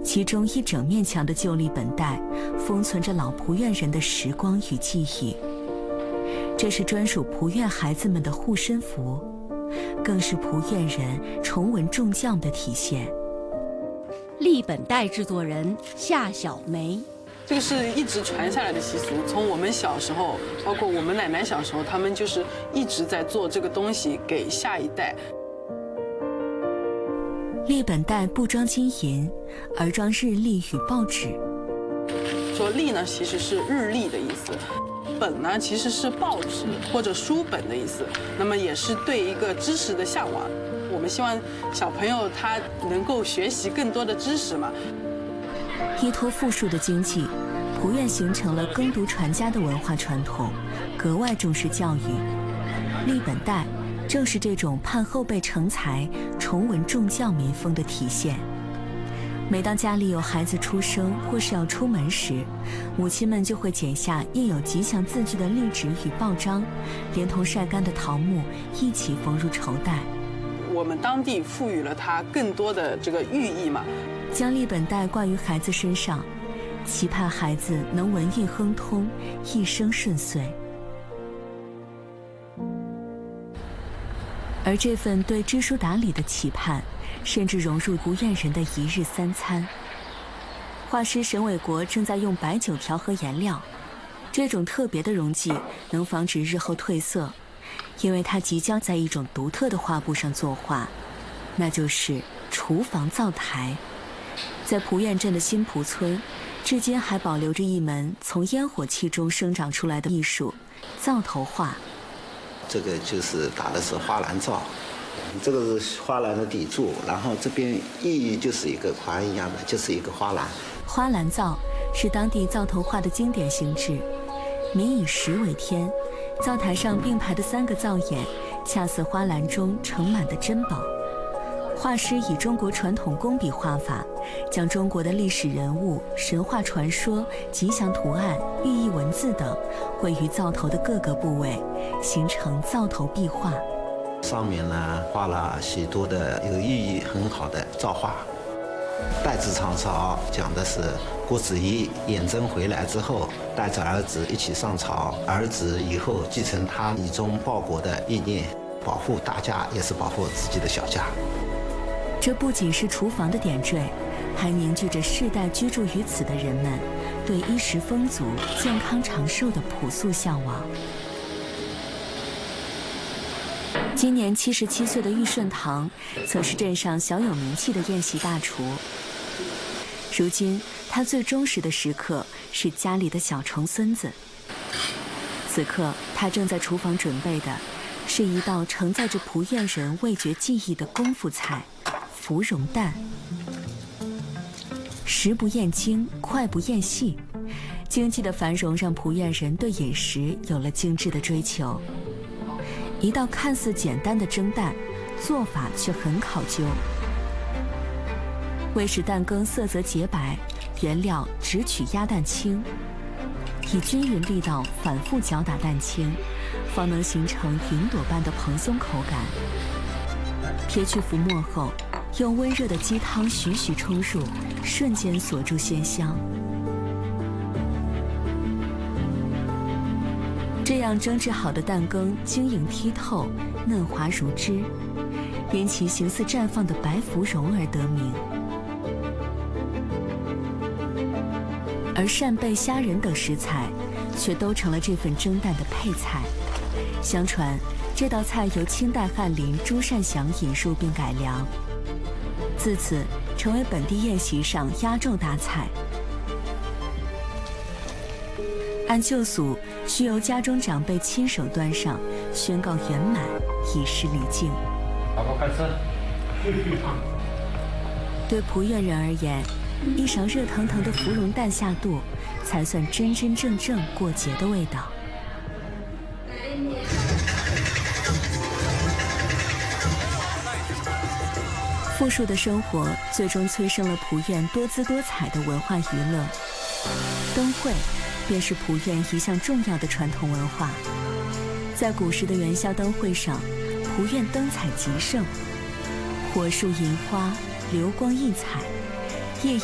其中一整面墙的旧立本带封存着老蒲院人的时光与记忆，这是专属蒲院孩子们的护身符，更是蒲院人崇文重教的体现。 立本带制作人夏小梅。 这个是一直传下来的习俗，从我们小时候，包括我们奶奶小时候，他们就是一直在做这个东西给下一代。 立本带不装金银，而装日历与报纸。 说历呢，其实是日历的意思；本呢，其实是报纸或者书本的意思。那么也是对一个知识的向往。我们希望小朋友他能够学习更多的知识嘛。 依托富庶的经济，蒲院形成了耕读传家的文化传统，格外重视教育。立本带正是这种盼后辈成才、崇文重教民风的体现。每当家里有孩子出生或是要出门时，母亲们就会剪下印有吉祥字句的历纸与报章，连同晒干的桃木一起缝入绸带。 我们当地赋予了它更多的这个寓意嘛， 将立本带挂于孩子身上，期盼孩子能文艺亨通，一生顺遂。而这份对知书达理的期盼，甚至融入蒲院人的一日三餐。画师沈伟国正在用白酒调和颜料，这种特别的溶剂能防止日后褪色，因为他即将在一种独特的画布上作画，那就是厨房灶台。在蒲院镇的新蒲村，至今还保留着一门从烟火气中生长出来的艺术——灶头画。 这个就是打的是花篮灶，这个是花篮的底柱，然后这边意义就是一个环一样的，就是一个花篮。 花篮灶是当地灶头画的经典形制，民以食为天，灶台上并排的3个灶眼，恰似花篮中盛满的珍宝。画师以中国传统工笔画法，将中国的历史人物、神话传说、吉祥图案、寓意文字等绘于灶头的各个部位，形成灶头壁画。 上面呢画了许多的有寓意很好的造画。代字长朝讲的是郭子仪远征回来之后，带着儿子一起上朝，儿子以后继承他以忠报国的意念，保护大家也是保护自己的小家。 这不仅是厨房的点缀，还凝聚着世代居住于此的人们对衣食丰足、健康长寿的朴素向往。今年77岁的玉顺堂，曾是镇上小有名气的宴席大厨。如今，他最忠实的食客是家里的小重孙子。此刻，他正在厨房准备的，是一道承载着蒲院人味觉记忆的功夫菜——芙蓉蛋。食不厌精，快不厌细，经济的繁荣让蒲院人对饮食有了精致的追求。一道看似简单的蒸蛋，做法却很考究。为使蛋羹色泽洁白，原料只取鸭蛋清，以均匀力道反复搅打蛋清，方能形成云朵般的蓬松口感。撇去浮沫后，用温热的鸡汤徐徐冲入，瞬间锁住鲜香。这样蒸制好的蛋羹晶莹剔透，嫩滑如脂，因其形似绽放的白芙蓉而得名。而扇贝、虾仁等食材，却都成了这份蒸蛋的配菜。相传，这道菜由清代翰林朱善祥引入并改良，自此成为本地宴席上压轴大菜。按旧俗，需由家中长辈亲手端上，宣告圆满，以示礼敬。 宝宝快吃。 对蒲院人而言，一勺热腾腾的芙蓉蛋下肚，才算真真正正过节的味道。富庶的生活最终催生了蒲院多姿多彩的文化娱乐。灯会便是蒲院一项重要的传统文化。在古时的元宵灯会上，蒲院灯彩极盛，火树银花，流光溢彩。